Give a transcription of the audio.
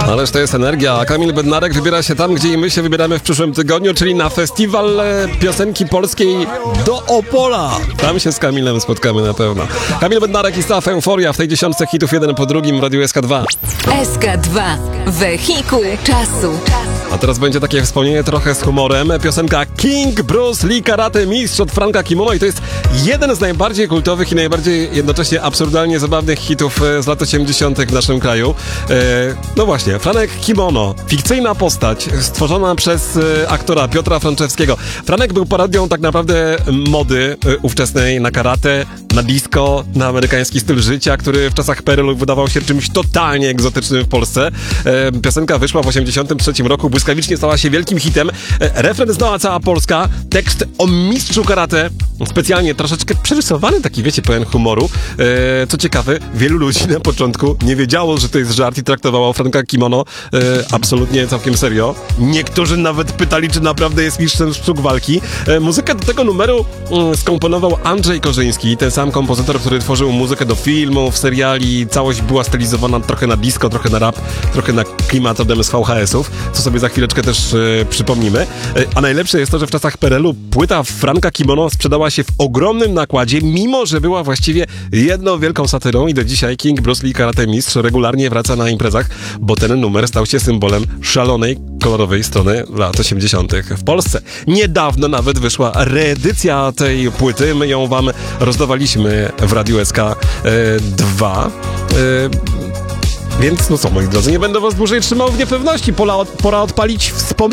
Ależ to jest energia. Kamil Bednarek wybiera się tam, gdzie i my się wybieramy w przyszłym tygodniu, czyli na festiwal piosenki polskiej do Opola. Tam się z Kamilem spotkamy na pewno. Kamil Bednarek i Staff Euforia w tej 10 hitów jeden po drugim w Radiu SK2. SK2. Wehikuł czasu. A teraz będzie takie wspomnienie trochę z humorem. Piosenka King Bruce Lee Karate Mistrz od Franka Kimono i to jest jeden z najbardziej kultowych i najbardziej jednocześnie absurdalnie zabawnych hitów z lat 80. w naszym kraju. No właśnie, Franek Kimono, fikcyjna postać stworzona przez aktora Piotra Franczewskiego. Franek był parodią tak naprawdę mody ówczesnej na karate, na disco, na amerykański styl życia, który w czasach PRL-u wydawał się czymś totalnie egzotycznym w Polsce. Piosenka wyszła w 83 roku, błyskawicznie stała się wielkim hitem. Refren znała cała Polska, tekst o mistrzu karate, specjalnie troszeczkę przerysowany, taki wiecie, pełen humoru. Co ciekawe, wielu ludzi na początku nie wiedziało, że to jest żart i traktowało Franka Kimono absolutnie całkiem serio. Niektórzy nawet pytali, czy naprawdę jest mistrzem sztuk walki. Muzykę do tego numeru skomponował Andrzej Korzyński, ten sam kompozytor, który tworzył muzykę do filmów, seriali. Całość była stylizowana trochę na disco, trochę na rap, trochę na klimat rodem z VHS-ów, co sobie za chwileczkę też przypomnimy. A najlepsze jest to, że w czasach PRL-u płyta Franka Kimono sprzedała się w ogromnym nakładzie, mimo że była właściwie jedną wielką satyrą i do dzisiaj King Bruce Lee Karate Mistrz regularnie wraca na imprezach, bo ten numer stał się symbolem szalonej, kolorowej strony lat 80. w Polsce. Niedawno nawet wyszła reedycja tej płyty, my ją wam rozdawaliśmy w Radiu SK2. Więc no co, moi drodzy, nie będę was dłużej trzymał w niepewności, pora odpalić wspomnienie.